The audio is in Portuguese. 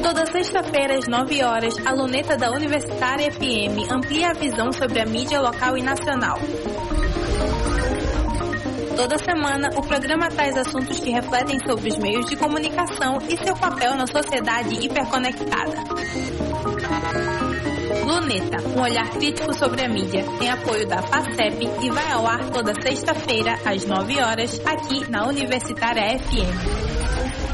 Toda sexta-feira, às 9 horas, a Luneta da Universitária FM amplia a visão sobre a mídia local e nacional. Toda semana, o programa traz assuntos que refletem sobre os meios de comunicação e seu papel na sociedade hiperconectada. Luneta, um olhar crítico sobre a mídia, tem apoio da FACEP e vai ao ar toda sexta-feira, às 9 horas, aqui na Universitária FM.